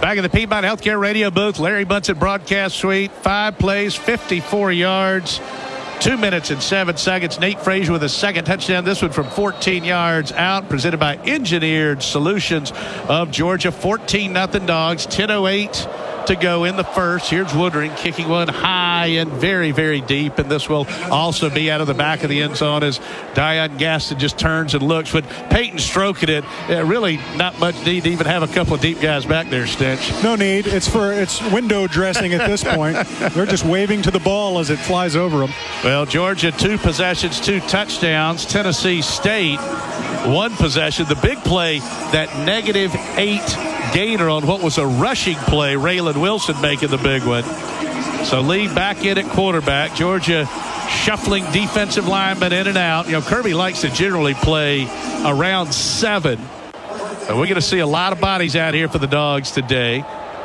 Back in the Piedmont Healthcare Radio booth, Larry Bunsen broadcast suite. 5 plays, 54 yards, 2 minutes and 7 seconds. Nate Frazier with a second touchdown. This one from 14 yards out, presented by Engineered Solutions of Georgia. 14-0 Dogs. 10:08 to go in the first. Here's Woodring kicking one high and very, very deep, and this will also be out of the back of the end zone as Dion Gaston just turns and looks. But Peyton stroking it. Really not much need to even have a couple of deep guys back there, Stench. No need. It's window dressing at this point. They're just waving to the ball as it flies over them. Well, Georgia 2 possessions, 2 touchdowns. Tennessee State 1 possession. The big play, that -8 gainer on what was a rushing play. Raylan Wilson making the big one. So Lee back in at quarterback. Georgia shuffling defensive linemen in and out. You know, Kirby likes to generally play around 7. So we're going to see a lot of bodies out here for the Dogs today.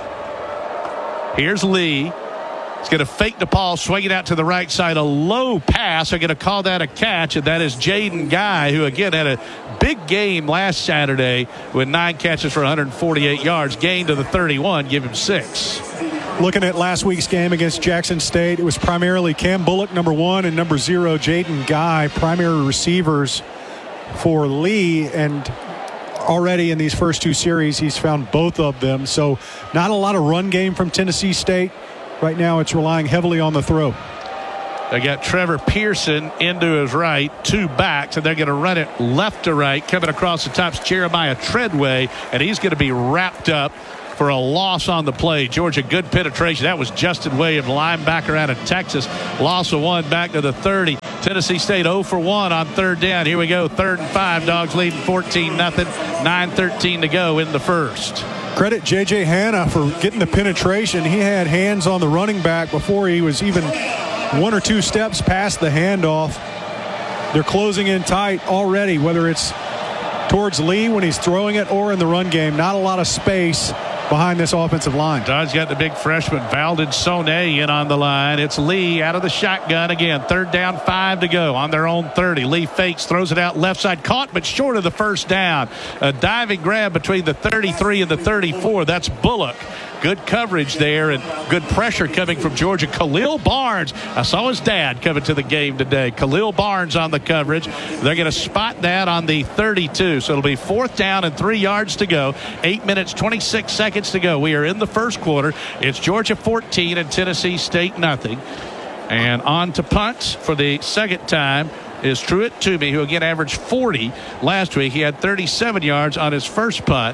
Here's Lee. He's going to fake the ball, swing it out to the right side. A low pass. They're going to call that a catch, and that is Jaden Guy, who, again, had a big game last Saturday with 9 catches for 148 yards. Gained to the 31, give him 6. Looking at last week's game against Jackson State, it was primarily Cam Bullock, number 1, and number 0, Jaden Guy, primary receivers for Lee. And already in these first 2 series, he's found both of them. So not a lot of run game from Tennessee State. Right now, it's relying heavily on the throw. They got Trevor Pearson into his right, 2 backs, and they're going to run it left to right. Coming across the top's Jeremiah Treadway, and he's going to be wrapped up for a loss on the play. Georgia, good penetration. That was Justin Williams, linebacker out of Texas. Loss of 1 back to the 30. Tennessee State 0 for 1 on 3rd down. Here we go, 3rd and 5. Dogs leading 14-0. 9:13 to go in the first. Credit J.J. Hanna for getting the penetration. He had hands on the running back before he was even 1 or 2 steps past the handoff. They're closing in tight already, whether it's towards Lee when he's throwing it or in the run game. Not a lot of space behind this offensive line. Dodge got the big freshman Valdon Sonay in on the line. It's Lee out of the shotgun again. 3rd down, 5 to go on their own 30. Lee fakes, throws it out left side, caught but short of the first down. A diving grab between the 33 and the 34. That's Bullock. Good coverage there and good pressure coming from Georgia. Khalil Barnes. I saw his dad coming to the game today. Khalil Barnes on the coverage. They're going to spot that on the 32. So it'll be 4th down and 3 yards to go. 8 minutes, 26 seconds to go. We are in the first quarter. It's Georgia 14 and Tennessee State nothing. And on to punts for the second time is Truett Toomey, who again averaged 40 last week. He had 37 yards on his first punt.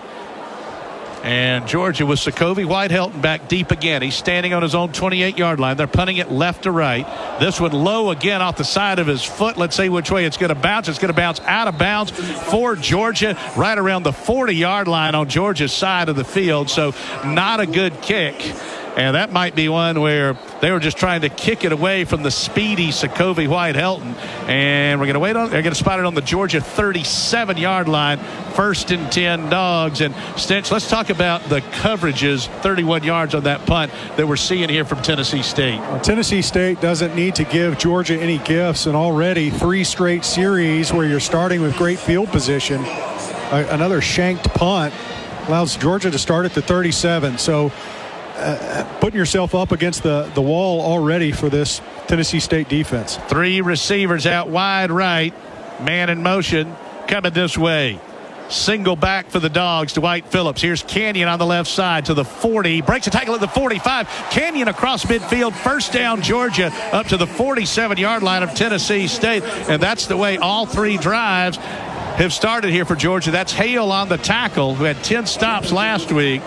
And Georgia with Sokovie White-Helton back deep again. He's standing on his own 28-yard line. They're punting it left to right. This one low again off the side of his foot. Let's see which way it's going to bounce. It's going to bounce out of bounds for Georgia right around the 40-yard line on Georgia's side of the field. So not a good kick. And that might be one where they were just trying to kick it away from the speedy Sokovie White-Helton. And we're going to wait on. They're going to spot it on the Georgia 37-yard line. 1st and 10 Dogs. And Stench, let's talk about the coverages, 31 yards on that punt that we're seeing here from Tennessee State. Well, Tennessee State doesn't need to give Georgia any gifts, and already 3 straight series where you're starting with great field position. Another shanked punt allows Georgia to start at the 37. So putting yourself up against the wall already for this Tennessee State defense. 3 receivers out wide right. Man in motion coming this way. Single back for the Dogs to Dwight Phillips. Here's Canyon on the left side to the 40. Breaks a tackle at the 45. Canyon across midfield. 1st down Georgia up to the 47-yard line of Tennessee State. And that's the way all 3 drives have started here for Georgia. That's Hale on the tackle, who had 10 stops last week.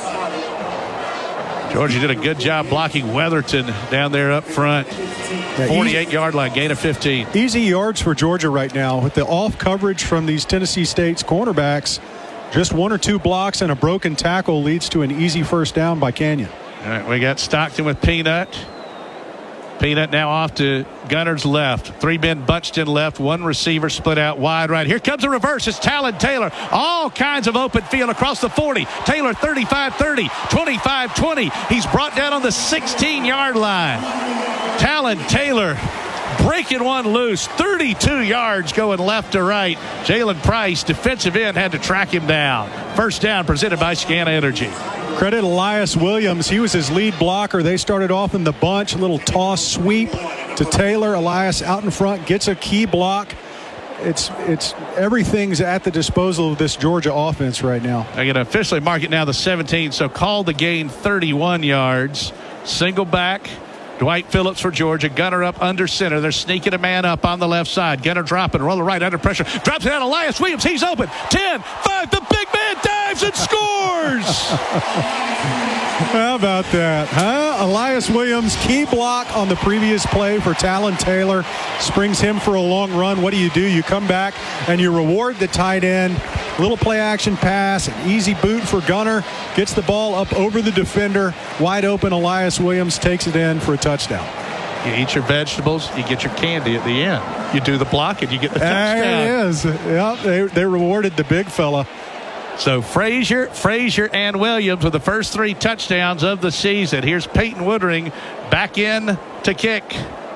Georgia did a good job blocking Weatherton down there up front. 48-yard line, gain of 15. Easy yards for Georgia right now with the off coverage from these Tennessee State's cornerbacks. Just 1 or 2 blocks and a broken tackle leads to an easy 1st down by Canyon. All right, we got Stockton with Peanut. Peanut now off to Gunner's left. 3 men bunched in left. 1 receiver split out wide right. Here comes a reverse. It's Talon Taylor. All kinds of open field across the 40. Taylor 35-30, 25-20. He's brought down on the 16-yard line. Talon Taylor breaking one loose. 32 yards going left to right. Jalen Price, defensive end, had to track him down. 1st down presented by Scana Energy. Credit Elias Williams. He was his lead blocker. They started off in the bunch. A little toss sweep to Taylor. Elias out in front, gets a key block. It's everything's at the disposal of this Georgia offense right now. I'm going to officially mark it now the 17, so call the gain 31 yards. Single back. Dwight Phillips for Georgia. Gunner up under center. They're sneaking a man up on the left side. Gunner dropping. Roller right under pressure. Drops it out. Elias Williams. He's open. 10, 5. The big man dives and scores. How about that, huh? Elias Williams, key block on the previous play for Talon Taylor. Springs him for a long run. What do? You come back and you reward the tight end. Little play action pass, an easy boot for Gunner. Gets the ball up over the defender. Wide open, Elias Williams takes it in for a touchdown. You eat your vegetables, you get your candy at the end. You do the block and you get the touchdown. There it is. Yep, they rewarded the big fella. So Frazier, and Williams with the first 3 touchdowns of the season. Here's Peyton Woodring back in to kick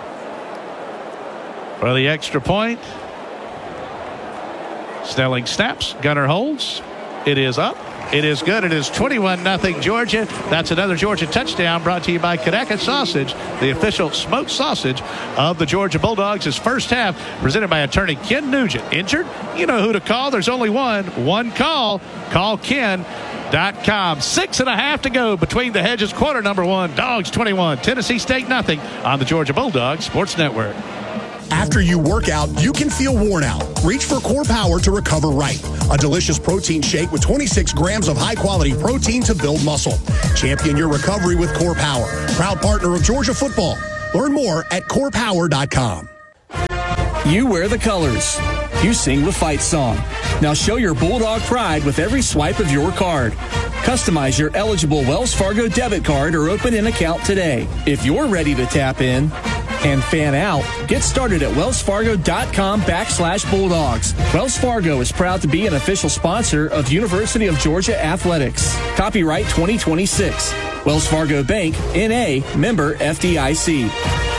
for the extra point. Snelling snaps. Gunner holds. It is up. It is good. It is 21-0 Georgia. That's another Georgia touchdown brought to you by Conecuh Sausage, the official smoked sausage of the Georgia Bulldogs. His first half presented by attorney Ken Nugent. Injured? You know who to call. There's only one call. Call Ken.com. 6.5 to go between the hedges. Quarter number 1. Dogs 21. Tennessee State nothing on the Georgia Bulldogs Sports Network. After you work out, you can feel worn out. Reach for Core Power to recover right. A delicious protein shake with 26 grams of high-quality protein to build muscle. Champion your recovery with Core Power. Proud partner of Georgia football. Learn more at corepower.com. You wear the colors. You sing the fight song. Now show your Bulldog pride with every swipe of your card. Customize your eligible Wells Fargo debit card or open an account today. If you're ready to tap in and fan out, get started at wellsfargo.com/Bulldogs. Wells Fargo is proud to be an official sponsor of University of Georgia Athletics. Copyright 2026. Wells Fargo Bank, N.A., member FDIC.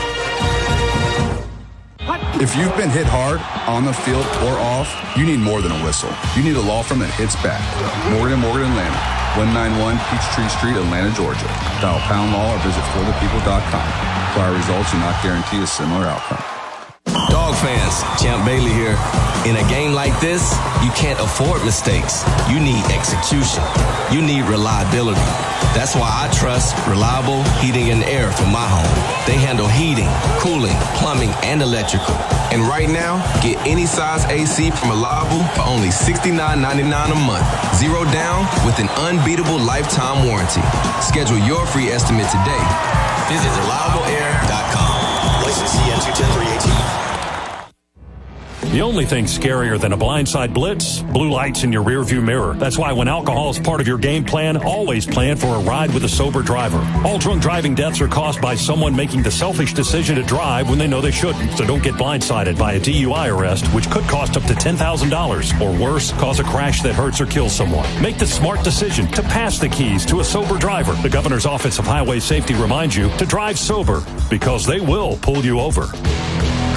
If you've been hit hard, on the field or off, you need more than a whistle. You need a law firm that hits back. Morgan & Morgan Atlanta, 191 Peachtree Street, Atlanta, Georgia. Dial pound law or visit forthepeople.com. Prior results do not guarantee a similar outcome. Dog fans, Champ Bailey here. In a game like this, you can't afford mistakes. You need execution. You need reliability. That's why I trust Reliable Heating and Air for my home. They handle heating, cooling, plumbing, and electrical. And right now, get any size AC from Reliable for only $69.99 a month. Zero down with an unbeatable lifetime warranty. Schedule your free estimate today. Visit ReliableAir.com. License CN210-318. The only thing scarier than a blindside blitz, blue lights in your rearview mirror. That's why when alcohol is part of your game plan, always plan for a ride with a sober driver. All drunk driving deaths are caused by someone making the selfish decision to drive when they know they shouldn't. So don't get blindsided by a DUI arrest, which could cost up to $10,000. Or worse, cause a crash that hurts or kills someone. Make the smart decision to pass the keys to a sober driver. The Governor's Office of Highway Safety reminds you to drive sober because they will pull you over.